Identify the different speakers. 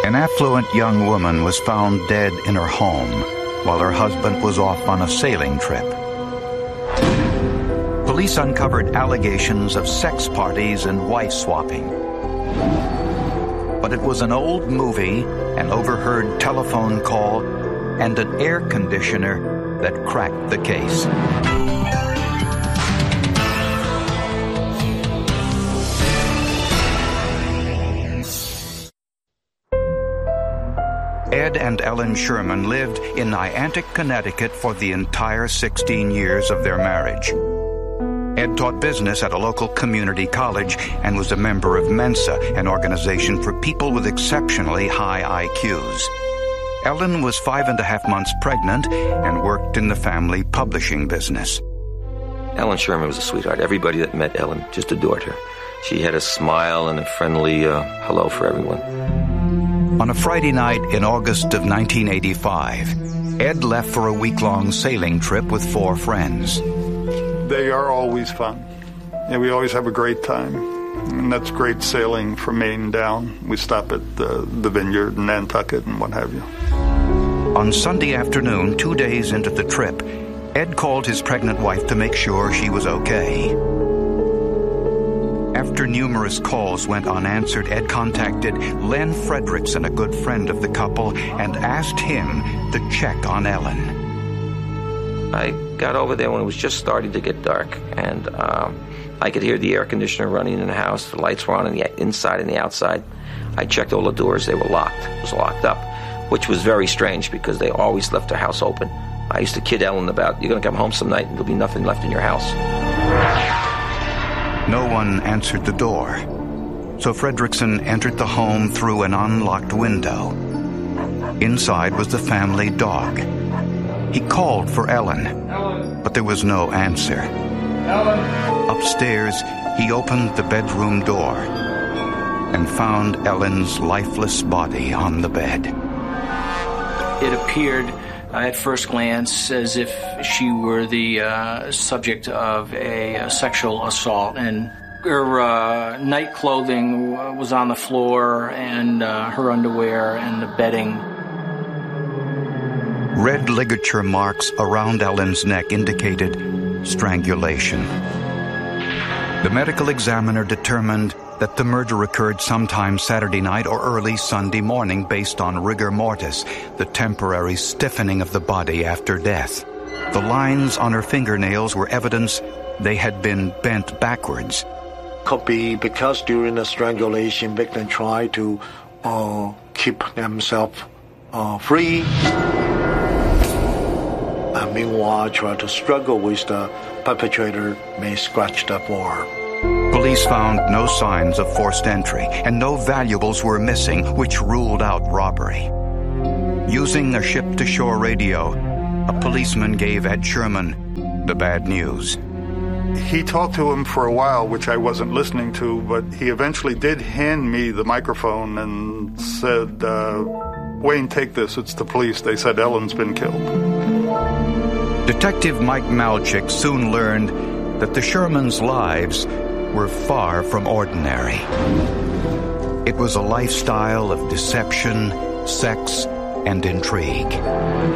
Speaker 1: An affluent young woman was found dead in her home while her husband was off on a sailing trip. Police uncovered allegations of sex parties and wife swapping. But it was an old movie, an overheard telephone call, and an air conditioner that cracked the case. Ed and Ellen Sherman lived in Niantic, Connecticut for the entire 16 years of their marriage. Ed taught business at a local community college and was a member of Mensa, an organization for people with exceptionally high IQs. Ellen was 5.5 months pregnant and worked in the family publishing business.
Speaker 2: Ellen Sherman was a sweetheart. Everybody that met Ellen just adored her. She had a smile and a friendly hello for everyone.
Speaker 1: On a Friday night in August of 1985, Ed left for a week-long sailing trip with 4 friends.
Speaker 3: They are always fun. Yeah, we always have a great time. And that's great sailing from Maine down. We stop at the Vineyard and Nantucket and what have you.
Speaker 1: On Sunday afternoon, 2 days into the trip, Ed called his pregnant wife to make sure she was okay. After numerous calls went unanswered, Ed contacted Len Fredrickson, a good friend of the couple, and asked him to check on Ellen.
Speaker 2: I got over there when it was just starting to get dark, and I could hear the air conditioner running in the house. The lights were on the inside and the outside. I checked all the doors. They were locked. It was locked up, which was very strange because they always left their house open. I used to kid Ellen about, you're going to come home some night and there'll be nothing left in your house.
Speaker 1: No one answered the door, so Fredrickson entered the home through an unlocked window. Inside was the family dog. He called for Ellen, but there was no answer. Upstairs, he opened the bedroom door and found Ellen's lifeless body on the bed.
Speaker 4: It appeared at first glance as if she were the subject of a sexual assault, and her night clothing was on the floor, and her underwear and the bedding.
Speaker 1: Red ligature marks around Ellen's neck indicated strangulation. The medical examiner determined that the murder occurred sometime Saturday night or early Sunday morning based on rigor mortis, the temporary stiffening of the body after death. The lines on her fingernails were evidence they had been bent backwards.
Speaker 5: Could be because during the strangulation, victim tried to keep themselves free. And meanwhile, try to struggle with the perpetrator may scratch the floor.
Speaker 1: Police found no signs of forced entry, and no valuables were missing, which ruled out robbery. Using a ship-to-shore radio, a policeman gave Ed Sherman the bad news.
Speaker 3: He talked to him for a while, which I wasn't listening to, but he eventually did hand me the microphone and said, Wayne, take this, it's the police. They said Ellen's been killed.
Speaker 1: Detective Mike Malchik soon learned that the Shermans' lives were far from ordinary. It was a lifestyle of deception, sex, and intrigue.